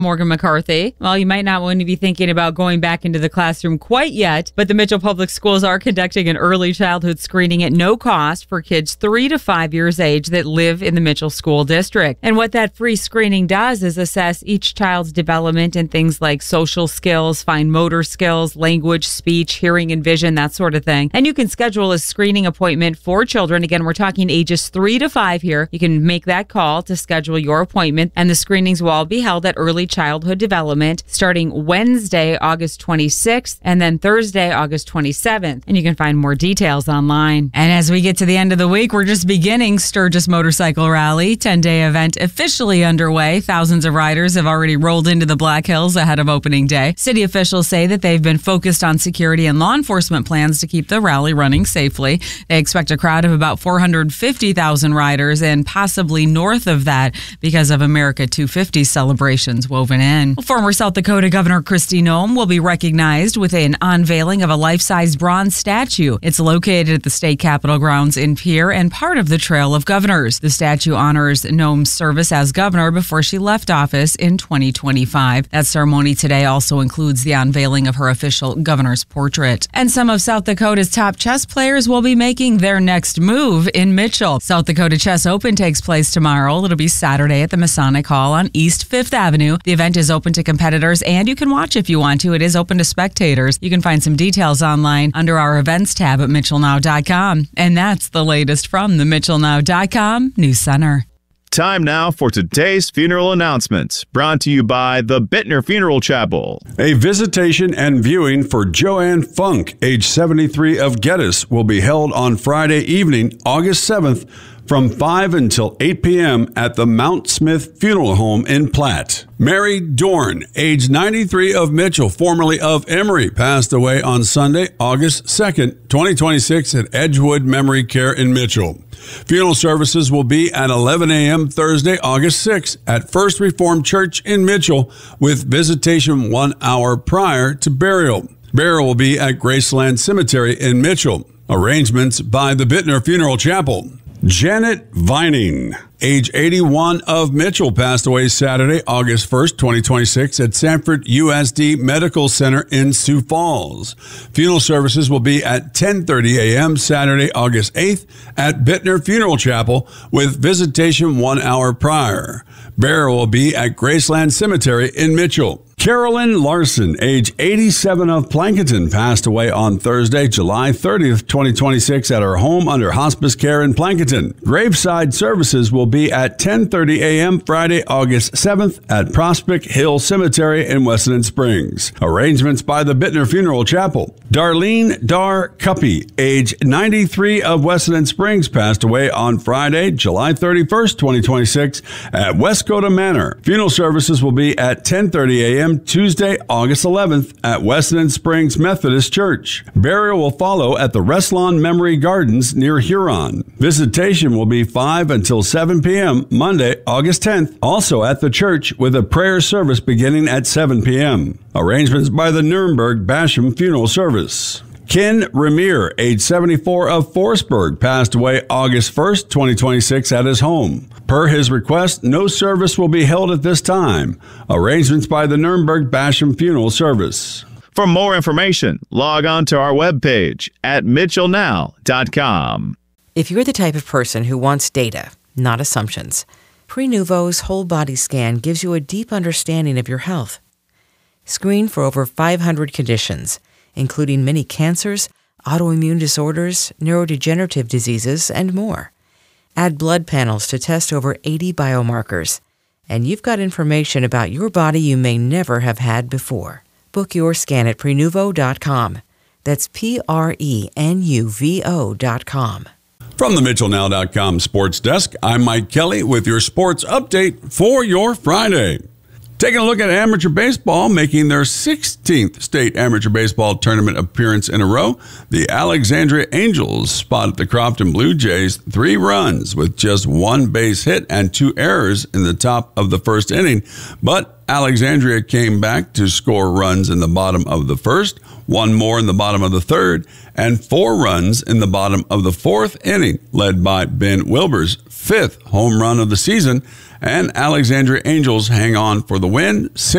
Morgan McCarthy. Well, you might not want to be thinking about going back into the classroom quite yet, but the Mitchell Public Schools are conducting an early childhood screening at no cost for kids 3 to 5 years age that live in the Mitchell School District. And what that free screening does is assess each child's development in things like social skills, fine motor skills, language, speech, hearing and vision, that sort of thing. And you can schedule a screening appointment for children. Again, we're talking ages 3 to 5 here. You can make that call to schedule your appointment, and the screenings will all be held at Early Childhood Development starting Wednesday, August 26th, and then Thursday, August 27th. And you can find more details online. And as we get to the end of the week, we're just beginning Sturgis Motorcycle Rally, 10-day event officially underway. Thousands of riders have already rolled into the Black Hills ahead of opening day. City officials say that they've been focused on security and law enforcement plans to keep the rally running safely. They expect a crowd of about 450,000 riders and possibly north of that because of America 250 celebrations woven in. Former South Dakota Governor Kristi Noem will be recognized with an unveiling of a life-size bronze statue. It's located at the state capitol grounds in Pierre and part of the Trail of Governors. The statue honors Noem's service as governor before she left office in 2025. That ceremony today also includes the unveiling of her official governor's portrait. And some of South Dakota's top chess players will be making their next move in Mitchell. South Dakota Chess Open takes place tomorrow. It'll be Saturday at the Masonic Hall on East 5th Avenue. The event is open to competitors, and you can watch if you want to. It is open to spectators. You can find some details online under our events tab at MitchellNow.com. And that's the latest from the MitchellNow.com News Center. Time now for today's funeral announcements, brought to you by the Bittner Funeral Chapel. A visitation and viewing for Joanne Funk, age 73 of Geddes, will be held on Friday evening, August 7th, from 5 until 8 p.m. at the Mount Smith Funeral Home in Platte. Mary Dorn, age 93 of Mitchell, formerly of Emory, passed away on Sunday, August 2nd, 2026 at Edgewood Memory Care in Mitchell. Funeral services will be at 11 a.m. Thursday, August 6th at First Reformed Church in Mitchell, with visitation 1 hour prior to burial. Burial will be at Graceland Cemetery in Mitchell. Arrangements by the Bittner Funeral Chapel. Janet Vining, age 81 of Mitchell, passed away Saturday, August 1st, 2026 at Sanford USD Medical Center in Sioux Falls. Funeral services will be at 10:30 a.m. Saturday, August 8th at Bittner Funeral Chapel, with visitation 1 hour prior. Burial will be at Graceland Cemetery in Mitchell. Carolyn Larson, age 87 of Plankinton, passed away on Thursday, July 30th, 2026 at her home under hospice care in Plankinton. Graveside services will be at 10:30 a.m. Friday, August 7th at Prospect Hill Cemetery in Wessenden Springs. Arrangements by the Bittner Funeral Chapel. Darlene Dar Cuppy, age 93 of Wessenden Springs, passed away on Friday, July 31st, 2026 at Westcote Manor. Funeral services will be at 10:30 a.m. Tuesday, August 11th at Wessenden Springs Methodist Church. Burial will follow at the Reslon Memory Gardens near Huron. Visitation will be 5 until 7 p.m. Monday, August 10th, also at the church, with a prayer service beginning at 7 p.m. Arrangements by the Nuremberg Basham Funeral Service. Ken Ramier, age 74 of Forestburg, passed away August 1st, 2026 at his home. Per his request, no service will be held at this time. Arrangements by the Nuremberg Basham Funeral Service. For more information, log on to our webpage at MitchellNow.com. If you're the type of person who wants data, not assumptions, Prenuvo's whole body scan gives you a deep understanding of your health. Screen for over 500 conditions, including many cancers, autoimmune disorders, neurodegenerative diseases, and more. Add blood panels to test over 80 biomarkers, and you've got information about your body you may never have had before. Book your scan at Prenuvo.com. That's Prenuvo.com. From the MitchellNow.com Sports Desk, I'm Mike Kelly with your sports update for your Friday. Taking a look at amateur baseball, making their 16th state amateur baseball tournament appearance in a row, the Alexandria Angels spotted the Crofton Blue Jays 3 runs with just 1 base hit and 2 errors in the top of the first inning. But Alexandria came back to score runs in the bottom of the first, 1 more in the bottom of the third, and 4 runs in the bottom of the 4th inning, led by Ben Wilbur's 5th home run of the season. And Alexandria Angels hang on for the win,